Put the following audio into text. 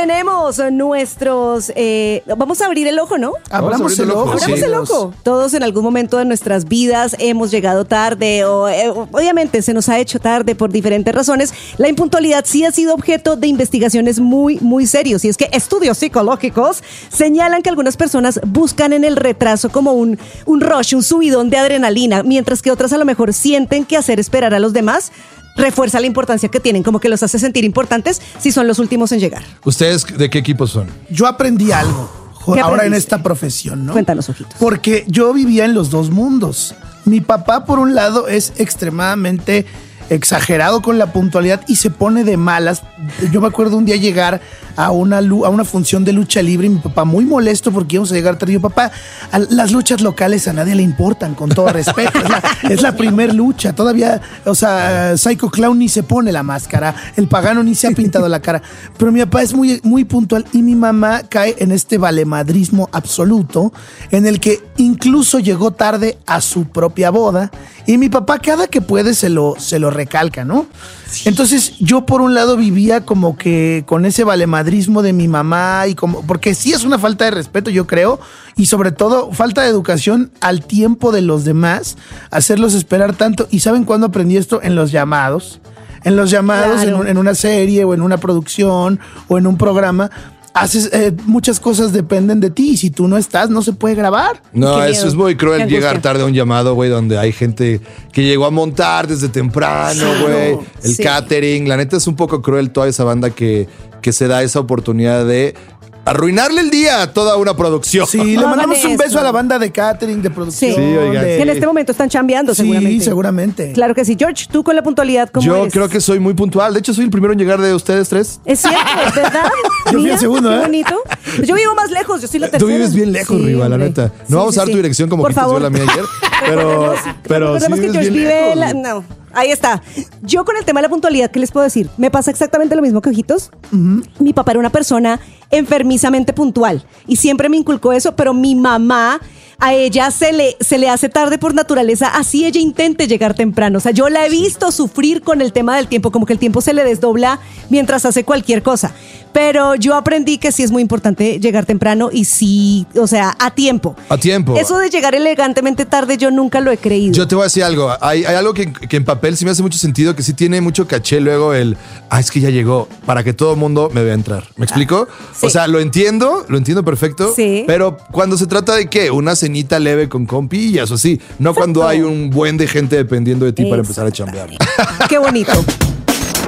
tenemos nuestros... vamos a abrir el ojo, ¿no? Abramos el ojo. Abramos el ojo. Todos en algún momento de nuestras vidas hemos llegado tarde o obviamente se nos ha hecho tarde por diferentes razones. La impuntualidad sí ha sido objeto de investigaciones muy, muy serios. Y es que estudios psicológicos señalan que algunas personas buscan en el retraso como un rush, un subidón de adrenalina, mientras que otras a lo mejor sienten que hacer esperar a los demás refuerza la importancia que tienen, como que los hace sentir importantes si son los últimos en llegar. ¿Ustedes de qué equipo son? Yo aprendí algo ahora en esta profesión, ¿no? Cuéntanos, ojitos. Porque yo vivía en los dos mundos. Mi papá, por un lado, es extremadamente exagerado con la puntualidad y se pone de malas. Yo me acuerdo un día llegar a una función de lucha libre y mi papá muy molesto porque íbamos a llegar tarde. Yo, papá, las luchas locales a nadie le importan, con todo respeto. Es la primer lucha. Todavía, o sea, Psycho Clown ni se pone la máscara, el pagano ni se ha pintado la cara. Pero mi papá es muy, muy puntual y mi mamá cae en este valemadrismo absoluto en el que incluso llegó tarde a su propia boda y mi papá cada que puede se lo recalca, ¿no? Entonces yo por un lado vivía como que con ese valemadrismo de mi mamá y como porque sí es una falta de respeto, yo creo, y sobre todo falta de educación al tiempo de los demás, hacerlos esperar tanto. ¿Y saben cuándo aprendí esto? En los llamados. En los llamados, claro. en una serie o en una producción o en un programa. Haces, muchas cosas dependen de ti y si tú no estás, no se puede grabar. No, eso es muy cruel llegar tarde a un llamado, güey, donde hay gente que llegó a montar desde temprano, güey. El catering, la neta es un poco cruel toda esa banda que se da esa oportunidad de arruinarle el día a toda una producción. Sí, le mandamos un beso a la banda de catering, de producción. Sí, oigan. Que en este momento están chambeando, seguramente. Sí, seguramente. Claro que sí. George, tú con la puntualidad, ¿cómo eres? Yo creo que soy muy puntual. De hecho, soy el primero en llegar de ustedes tres. Es cierto, ¿verdad? Yo fui el segundo, qué bonito. Pues yo vivo más lejos, yo soy la tercera. Tú vives bien lejos, Riva, la neta. No vamos a dar tu dirección como que te dio la mía ayer. Pero sí que George vive no. Ahí está. Yo con el tema de la puntualidad, ¿qué les puedo decir? Me pasa exactamente lo mismo que Ojitos. Mi papá era una persona enfermizamente puntual y siempre me inculcó eso, pero mi mamá, a ella se le hace tarde por naturaleza, así ella intente llegar temprano. O sea, yo la he visto sufrir con el tema del tiempo, como que el tiempo se le desdobla mientras hace cualquier cosa. Pero yo aprendí que sí es muy importante llegar temprano y sí, o sea, a tiempo. A tiempo. Eso de llegar elegantemente tarde yo nunca lo he creído. Yo te voy a decir algo. Hay algo que en papel sí me hace mucho sentido, que sí tiene mucho caché luego es que ya llegó, para que todo el mundo me vea entrar. ¿Me explico? Sí. O sea, lo entiendo perfecto. Sí. Pero cuando se trata de ¿qué? Una cenita leve con compillas o así. No cuando hay un buen de gente dependiendo de ti para empezar a chambear. Qué bonito.